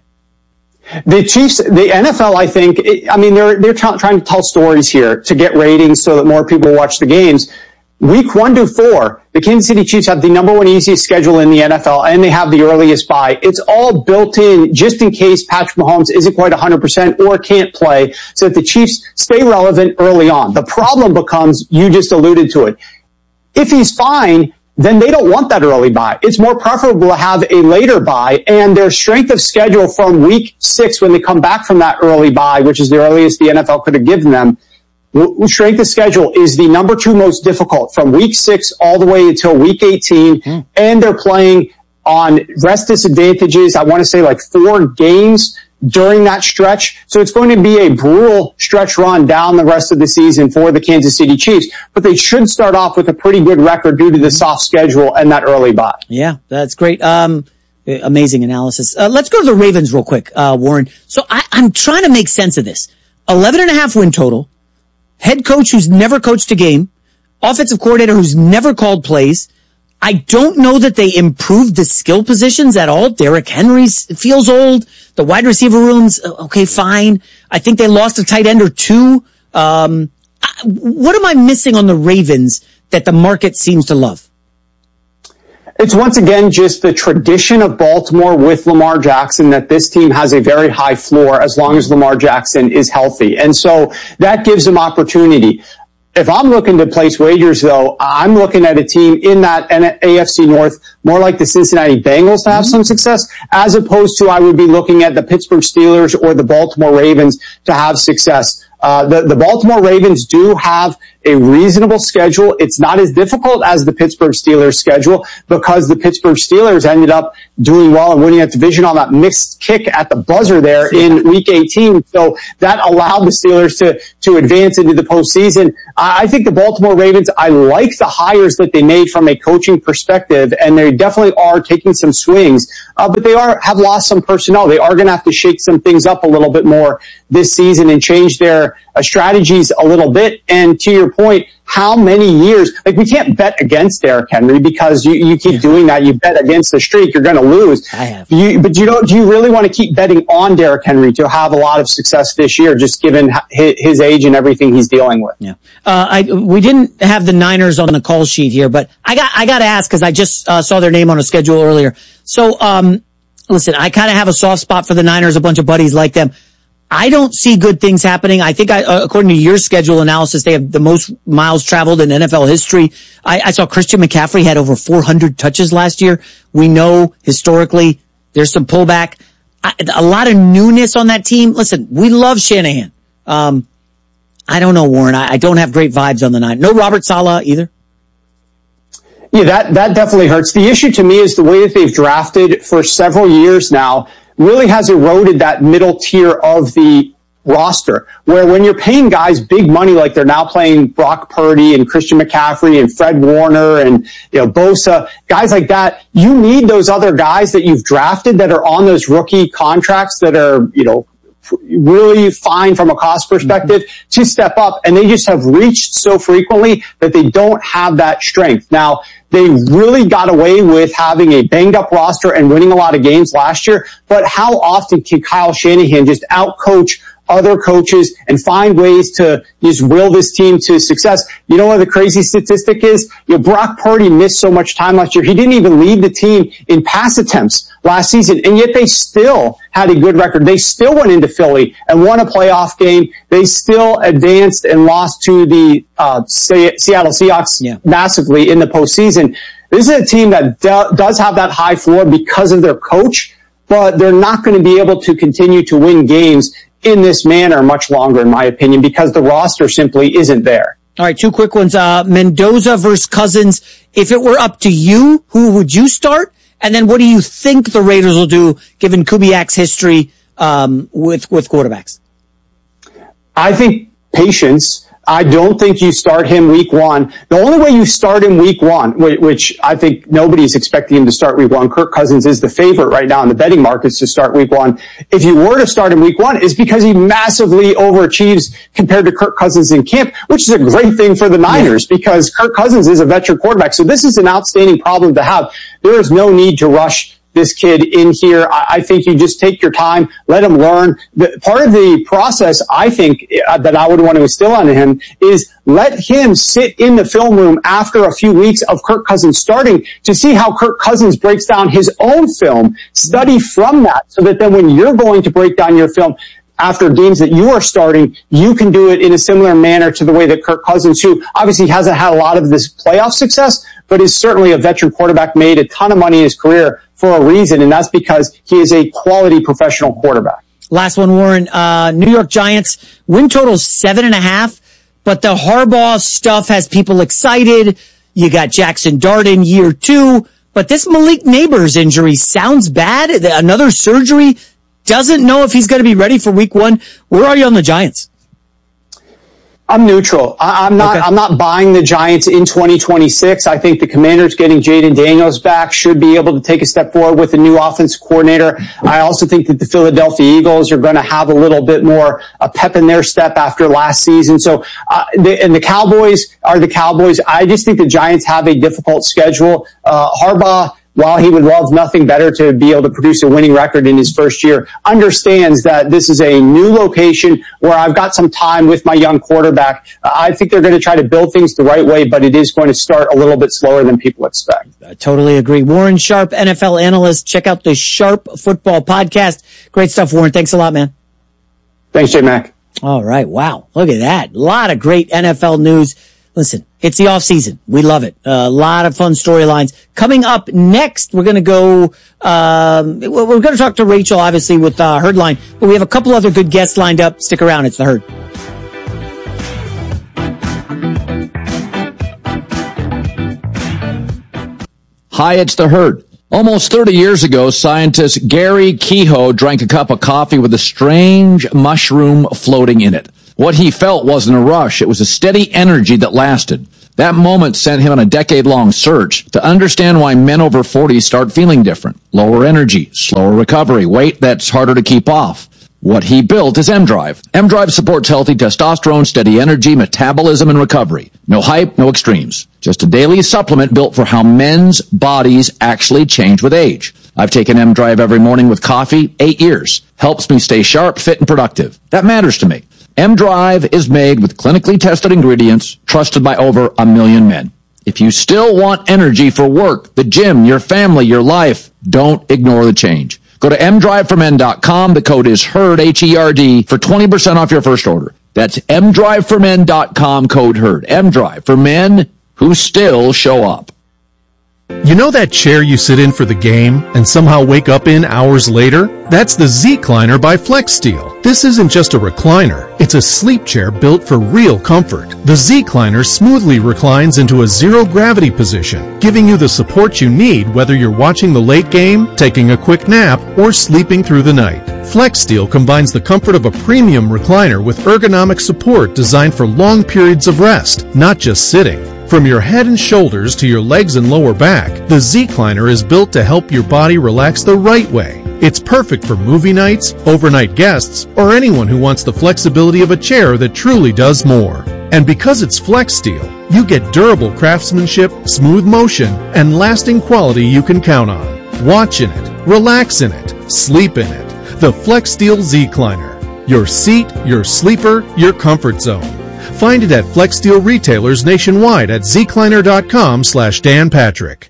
The Chiefs, the N F L, I think, I mean, they're, they're trying to tell stories here to get ratings so that more people watch the games. Week one to four, the Kansas City Chiefs have the number one easiest schedule in the N F L, and they have the earliest bye. It's all built in just in case Patrick Mahomes isn't quite one hundred percent or can't play, so that the Chiefs stay relevant early on. The problem becomes, you just alluded to it. If he's fine, then they don't want that early bye. It's more preferable to have a later bye, and their strength of schedule from week six when they come back from that early bye, which is the earliest the N F L could have given them, strength of schedule is the number two most difficult from week six all the way until week eighteen, mm. and they're playing on rest disadvantages. I want to say like four games during that stretch. So it's going to be a brutal stretch run down the rest of the season for the Kansas City Chiefs, but they should start off with a pretty good record due to the soft schedule and that early bye. Yeah, that's great. Um, amazing analysis. Uh, let's go to the Ravens real quick, uh, Warren. So I, I'm trying to make sense of this. eleven and a half win total, head coach who's never coached a game, offensive coordinator who's never called plays. I don't know that they improved the skill positions at all. Derrick Henry feels old. The wide receiver room's okay, fine. I think they lost a tight end or two. Um, what am I missing on the Ravens that the market seems to love? It's once again just the tradition of Baltimore with Lamar Jackson that this team has a very high floor as long as Lamar Jackson is healthy. And so that gives them opportunity. If I'm looking to place wagers, though, I'm looking at a team in that A F C North more like the Cincinnati Bengals to have some success, as opposed to I would be looking at the Pittsburgh Steelers or the Baltimore Ravens to have success. Uh, the, the Baltimore Ravens do have a reasonable schedule. It's not as difficult as the Pittsburgh Steelers schedule because the Pittsburgh Steelers ended up doing well and winning that division on that missed kick at the buzzer there in week eighteen. So that allowed the Steelers to, to advance into the postseason. I think the Baltimore Ravens, I like the hires that they made from a coaching perspective, and they definitely are taking some swings, uh, but they are, have lost some personnel. They are going to have to shake some things up a little bit more this season and change their uh, strategies a little bit. And to your point, how many years, like we can't bet against Derrick Henry because you, you keep doing that. You bet against the streak, you're going to lose. I have. You, but you don't, do you really want to keep betting on Derrick Henry to have a lot of success this year, just given his, his age and everything he's dealing with? Yeah. Uh, I, we didn't have the Niners on the call sheet here, but I got, I got to ask because I just uh, saw their name on a schedule earlier. So, um, listen, I kind of have a soft spot for the Niners. A bunch of buddies like them. I don't see good things happening. I think I, uh, according to your schedule analysis, they have the most miles traveled in N F L history. I, I saw Christian McCaffrey had over four hundred touches last year. We know historically there's some pullback. I, a lot of newness on that team. Listen, we love Shanahan. Um, I don't know, Warren. I, I don't have great vibes on the nine. No Robert Saleh either. Yeah, that, that definitely hurts. The issue to me is the way that they've drafted for several years now really has eroded that middle tier of the roster, where when you're paying guys big money like they're now paying Brock Purdy and Christian McCaffrey and Fred Warner and, you know, Bosa, guys like that, you need those other guys that you've drafted that are on those rookie contracts that are, you know, really fine from a cost perspective mm-hmm. to step up. And they just have reached so frequently that they don't have that strength. Now, they really got away with having a banged up roster and winning a lot of games last year. But how often can Kyle Shanahan just outcoach other coaches and find ways to just will this team to success? You know what the crazy statistic is? You know, Brock Purdy missed so much time last year. He didn't even lead the team in pass attempts last season, and yet they still had a good record. They still went into Philly and won a playoff game. They still advanced and lost to the uh, Seattle Seahawks yeah. massively in the postseason. This is a team that do- does have that high floor because of their coach, but they're not going to be able to continue to win games in this manner much longer, in my opinion, because the roster simply isn't there. All right, two quick ones. Uh, Mendoza versus Cousins. If it were up to you, who would you start? And then what do you think the Raiders will do, given Kubiak's history um, with, with quarterbacks? I think patience. I don't think you start him week one. The only way you start him week one, which I think nobody's expecting him to start week one, Kirk Cousins is the favorite right now in the betting markets to start week one. If you were to start him week one, is because he massively overachieves compared to Kirk Cousins in camp, which is a great thing for the Niners yeah. because Kirk Cousins is a veteran quarterback. So this is an outstanding problem to have. There is no need to rush this kid in here. I think you just take your time, let him learn. The, part of the process, I think, uh, that I would want to instill on him is let him sit in the film room after a few weeks of Kirk Cousins starting to see how Kirk Cousins breaks down his own film. Study from that so that then when you're going to break down your film after games that you are starting, you can do it in a similar manner to the way that Kirk Cousins, who obviously hasn't had a lot of this playoff success, but is certainly a veteran quarterback, made a ton of money in his career for a reason, and that's because he is a quality professional quarterback. Last one, Warren. Uh, New York Giants, win total seven and a half, but the Harbaugh stuff has people excited. You got Jackson Dart in year two, but this Malik Neighbors injury sounds bad. Another surgery. Doesn't know if he's going to be ready for week one. Where are you on the Giants? I'm neutral. I, I'm not. Okay. I'm not buying the Giants in twenty twenty-six. I think the Commanders getting Jaden Daniels back should be able to take a step forward with a new offensive coordinator. I also think that the Philadelphia Eagles are going to have a little bit more a pep in their step after last season. So, uh, the, and the Cowboys are the Cowboys. I just think the Giants have a difficult schedule. Uh, Harbaugh while he would love nothing better to be able to produce a winning record in his first year, understands that this is a new location where I've got some time with my young quarterback. Uh, I think they're going to try to build things the right way, but it is going to start a little bit slower than people expect. I totally agree. Warren Sharp, N F L analyst. Check out the Sharp Football Podcast. Great stuff, Warren. Thanks a lot, man. Thanks, J-Mac. All right. Wow. Look at that. A lot of great N F L news. Listen, it's the off season. We love it. A uh, lot of fun storylines coming up next. We're going to go, um, we're going to talk to Rachel, obviously, with, uh, Herdline, but we have a couple other good guests lined up. Stick around. It's the Herd. Hi, it's the Herd. Almost thirty years ago, scientist Gary Kehoe drank a cup of coffee with a strange mushroom floating in it. What he felt wasn't a rush. It was a steady energy that lasted. That moment sent him on a decade-long search to understand why men over forty start feeling different. Lower energy, slower recovery, weight that's harder to keep off. What he built is M-Drive. M-Drive supports healthy testosterone, steady energy, metabolism, and recovery. No hype, no extremes. Just a daily supplement built for how men's bodies actually change with age. I've taken M-Drive every morning with coffee, eight years. Helps me stay sharp, fit, and productive. That matters to me. M-Drive is made with clinically tested ingredients, trusted by over a million men. If you still want energy for work, the gym, your family, your life, don't ignore the change. Go to m drive for men dot com. The code is HERD, H E R D, for twenty percent off your first order. That's m drive for men dot com, code HERD. M-Drive, for men who still show up. You know that chair you sit in for the game and somehow wake up in hours later? That's the Z-Cliner by FlexSteel. This isn't just a recliner. It's a sleep chair built for real comfort. The Z-Cliner smoothly reclines into a zero-gravity position, giving you the support you need whether you're watching the late game, taking a quick nap, or sleeping through the night. FlexSteel combines the comfort of a premium recliner with ergonomic support designed for long periods of rest, not just sitting. From your head and shoulders to your legs and lower back, the Z-Cliner is built to help your body relax the right way. It's perfect for movie nights, overnight guests, or anyone who wants the flexibility of a chair that truly does more. And because it's FlexSteel, you get durable craftsmanship, smooth motion, and lasting quality you can count on. Watch in it, relax in it, sleep in it. The FlexSteel Z-Cliner. Your seat, your sleeper, your comfort zone. Find it at FlexSteel retailers nationwide at zcliner.com slash Dan Patrick.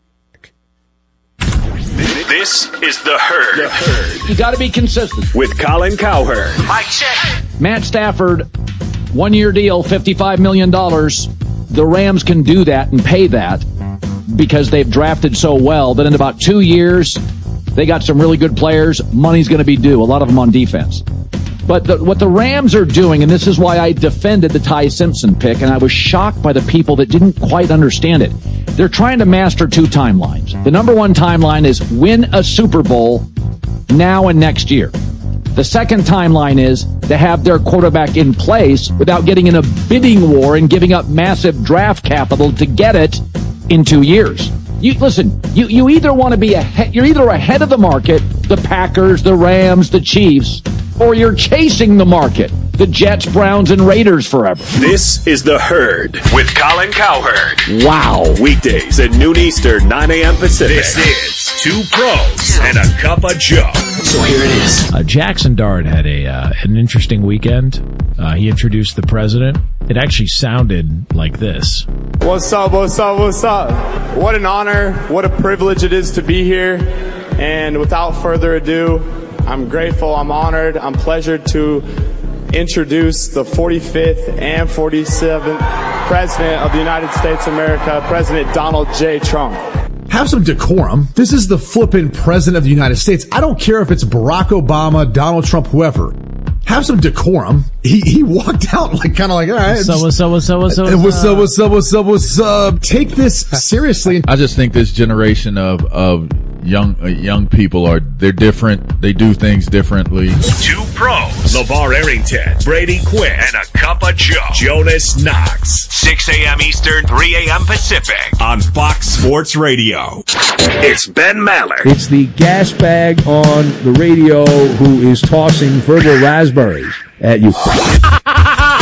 This is the Herd. The Herd. You got to be consistent. With Colin Cowherd. Mike check. Matt Stafford, one-year deal, fifty-five million dollars. The Rams can do that and pay that because they've drafted so well that in about two years, they got some really good players. Money's going to be due, a lot of them on defense. But the, what the Rams are doing, and this is why I defended the Ty Simpson pick, and I was shocked by the people that didn't quite understand it. They're trying to master two timelines. The number one timeline is win a Super Bowl now and next year. The second timeline is to have their quarterback in place without getting in a bidding war and giving up massive draft capital to get it in two years. You listen, you, you either want to be ahead, you're either ahead of the market, the Packers, the Rams, the Chiefs, or you're chasing the market, the Jets, Browns, and Raiders forever. This is The Herd with Colin Cowherd. Wow. Weekdays at noon Eastern, nine a.m. Pacific. This is Two Pros and a Cup of Joe. So here it is. Uh, Jackson Dart had a uh, an interesting weekend. Uh, he introduced the president. It actually sounded like this. What's up, what's up, what's up? What an honor, what a privilege it is to be here. And without further ado, I'm grateful, I'm honored, I'm pleasured to introduce the forty-fifth and forty-seventh President of the United States of America, President Donald J. Trump. Have some decorum. This is the flippin' President of the United States. I don't care if it's Barack Obama, Donald Trump, whoever. Have some decorum. He he walked out like kind of like, all right. What's up, what's up, what's up, what's up, what's up, what's up, what's up, what's up. Take this seriously. I just think this generation of, of young uh, young people are, they're different. They do things differently. Two Pros. LeVar Arrington, Brady Quinn, and a Cup of Joe. Jonas Knox. six a.m. Eastern, three a.m. Pacific. On Fox Sports Radio. It's Ben Maller. It's the gas bag on the radio who is tossing verbal raspberries at you.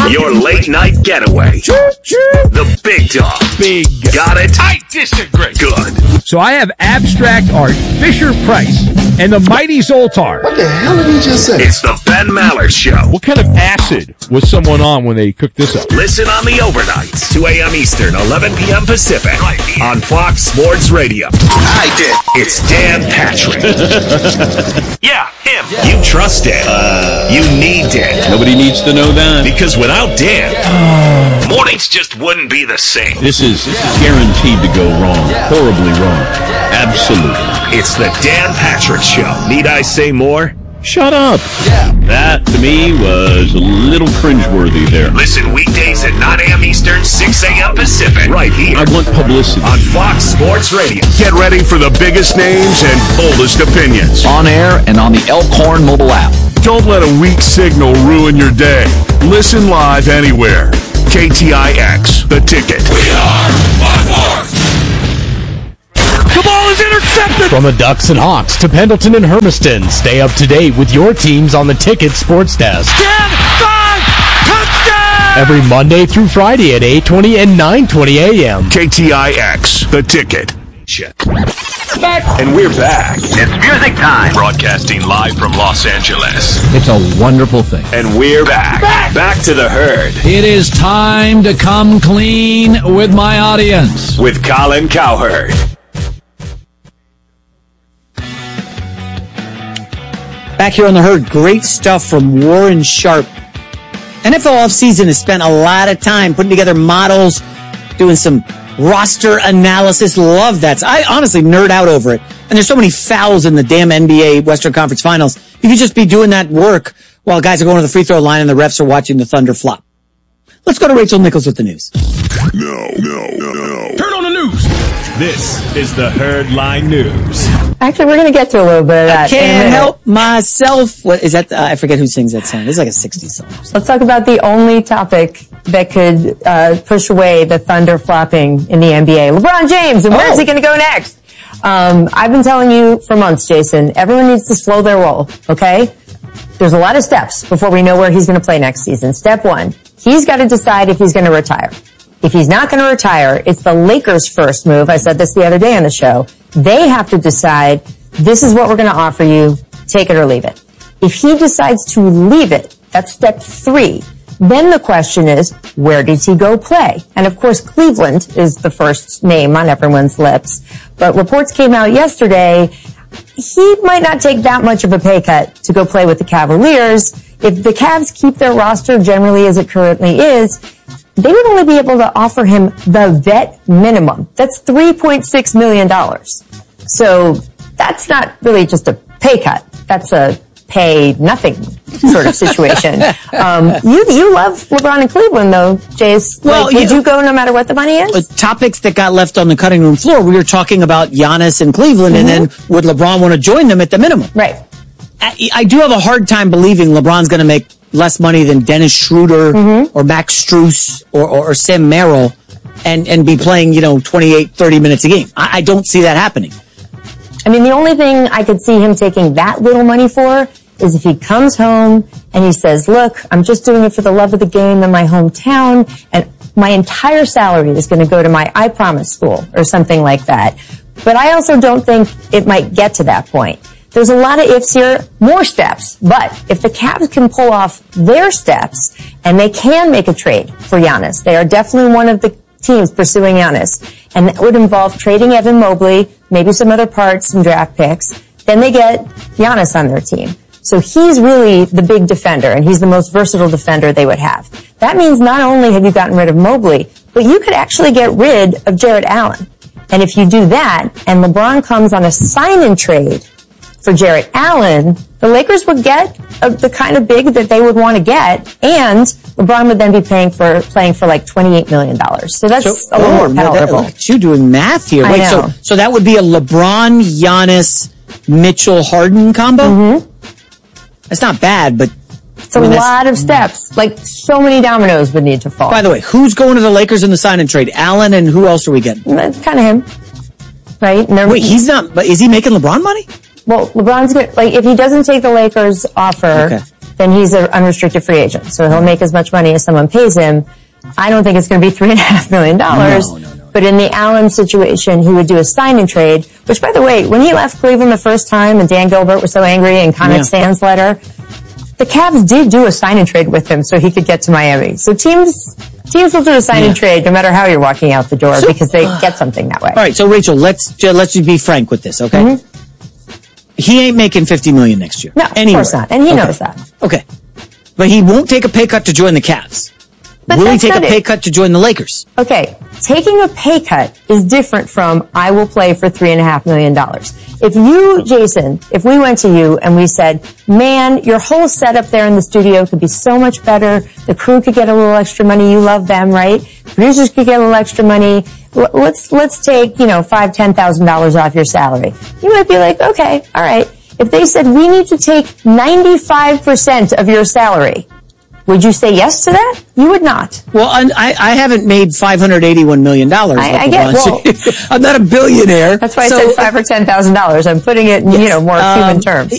Your late night getaway. The big dog. Big. Got it? I disagree. Good. So I have abstract art, Fisher Price, and the mighty Zoltar. What the hell did he just say? It's the Ben Maller Show. What kind of acid was someone on when they cooked this up? Listen on the overnights, two a.m. Eastern, eleven p.m. Pacific, right here on Fox Sports Radio. I did. It's Dan Patrick. Yeah, him. Yeah. You trust Dan. Uh, you need Dan. Nobody needs to know that. Because without Dan, mornings just wouldn't be the same. This is guaranteed to go wrong. Horribly wrong. Absolutely. It's the Dan Patrick Show. Need I say more? Shut up. Yeah. That, to me, was a little cringeworthy there. Listen weekdays at nine a.m. Eastern, six a.m. Pacific. Right here. I want publicity. On Fox Sports Radio. Get ready for the biggest names and boldest opinions. On air and on the Elkhorn mobile app. Don't let a weak signal ruin your day. Listen live anywhere. K T I X, The Ticket. We are one fourth. The ball is intercepted! From the Ducks and Hawks to Pendleton and Hermiston, stay up to date with your teams on the Ticket Sports Desk. ten five, touchdown! Every Monday through Friday at eight twenty and nine twenty a.m. K T I X, The Ticket. Check. Back. And we're back. It's music time. Broadcasting live from Los Angeles. It's a wonderful thing. And we're back. Back, back to the herd. It is time to come clean with my audience. With Colin Cowherd. Back here on the herd, great stuff from Warren Sharp. N F L offseason has spent a lot of time putting together models, doing some roster analysis. Love that. I honestly nerd out over it. And there's so many fouls in the damn N B A Western Conference Finals. You could just be doing that work while guys are going to the free throw line and the refs are watching the Thunder flop. Let's go to Rachel Nichols with the news. No, no, no, no. Turn on the news. This is the Herd Line News. Actually, we're going to get to a little bit of that. I can't help myself. What is that? Uh, I forget who sings that song. It's like a sixties song. Let's talk about the only topic that could uh, push away the Thunder flopping in the N B A. LeBron James, and where's oh. he going to go next? Um, I've been telling you for months, Jason, everyone needs to slow their roll, okay? There's a lot of steps before we know where he's going to play next season. Step one, he's got to decide if he's going to retire. If he's not going to retire, it's the Lakers' first move. I said this the other day on the show. They have to decide, this is what we're going to offer you, take it or leave it. If he decides to leave it, that's step three. Then the question is, where does he go play? And of course, Cleveland is the first name on everyone's lips. But reports came out yesterday, he might not take that much of a pay cut to go play with the Cavaliers. If the Cavs keep their roster generally as it currently is, they would only be able to offer him the vet minimum. That's three point six million dollars. So that's not really just a pay cut. That's a pay nothing sort of situation. um, you you love LeBron in Cleveland, though, Jace. Well, like, would you, you go no matter what the money is? Uh, topics that got left on the cutting room floor. We were talking about Giannis in Cleveland, mm-hmm. and then would LeBron want to join them at the minimum? Right. I, I do have a hard time believing LeBron's going to make less money than Dennis Schroeder mm-hmm. or Max Strus or, or, or Sam Merrill and, and be playing, you know, twenty-eight, thirty minutes a game. I, I don't see that happening. I mean, the only thing I could see him taking that little money for is if he comes home and he says, look, I'm just doing it for the love of the game in my hometown, and my entire salary is going to go to my I Promise school or something like that. But I also don't think it might get to that point. There's a lot of ifs here, more steps. But if the Cavs can pull off their steps and they can make a trade for Giannis, they are definitely one of the teams pursuing Giannis. And that would involve trading Evan Mobley, maybe some other parts, some draft picks. Then they get Giannis on their team. So he's really the big defender, and he's the most versatile defender they would have. That means not only have you gotten rid of Mobley, but you could actually get rid of Jarrett Allen. And if you do that, and LeBron comes on a sign-in trade for Jarrett Allen, the Lakers would get a, the kind of big that they would want to get, and LeBron would then be paying for playing for like twenty-eight million dollars. So that's so, a little oh, more palatable. That, you're doing math here. I Wait, know. so so that would be a LeBron, Giannis, Mitchell, Harden combo? Mm-hmm. That's not bad, but it's a I mean, lot of steps. Like, so many dominoes would need to fall. By the way, who's going to the Lakers in the sign-in trade? Allen, and who else are we getting? It's kind of him, right? Wait, he's not. But is he making LeBron money? Well, LeBron's good. Like, if he doesn't take the Lakers offer, okay. then he's an unrestricted free agent. So he'll make as much money as someone pays him. I don't think it's going to be three and a half million dollars. No, no, no. But in the Allen situation, he would do a sign and trade, which, by the way, when he left Cleveland the first time and Dan Gilbert was so angry in Comic Yeah. Sans letter, the Cavs did do a sign and trade with him so he could get to Miami. So teams teams will do a sign Yeah. and trade no matter how you're walking out the door So- because they get something that way. All right, so Rachel, let's ju- let's just be frank with this, okay? Mm-hmm. He ain't making fifty million dollars next year. No, Anywhere. of course not. And he Okay. knows that. Okay. But he won't take a pay cut to join the Cavs. But Will he that's take a not pay it. cut to join the Lakers? Okay, taking a pay cut is different from I will play for three and a half million dollars. If you, Jason, if we went to you and we said, man, your whole setup there in the studio could be so much better. The crew could get a little extra money. You love them, right? Producers could get a little extra money. L- let's, let's take, you know, five, ten thousand dollars off your salary. You might be like, okay, all right. If they said we need to take ninety-five percent of your salary, would you say yes to that? You would not. Well, I, I haven't made five hundred eighty-one million dollars. I, I get, well, I'm not a billionaire. that's why So- I said five or ten thousand dollars. I'm putting it in, you know, more Um, human terms.